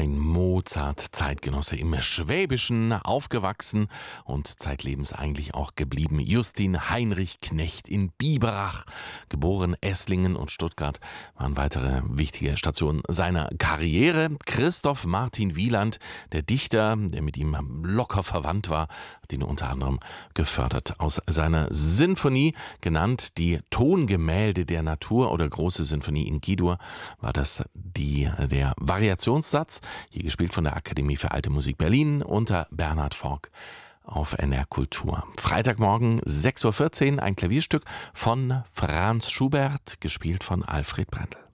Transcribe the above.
Ein Mozart-Zeitgenosse, im Schwäbischen aufgewachsen und zeitlebens eigentlich auch geblieben. Justin Heinrich Knecht in Biberach, geboren Esslingen und Stuttgart, waren weitere wichtige Stationen seiner Karriere. Christoph Martin Wieland, der Dichter, der mit ihm locker verwandt war, hat ihn unter anderem gefördert. Aus seiner Sinfonie, genannt die Tongemälde der Natur oder Große Sinfonie in G-Dur, war das der Variationssatz, hier gespielt von der Akademie für Alte Musik Berlin unter Bernhard Forck auf NR Kultur. Freitagmorgen 6:14 Uhr ein Klavierstück von Franz Schubert, gespielt von Alfred Brendel.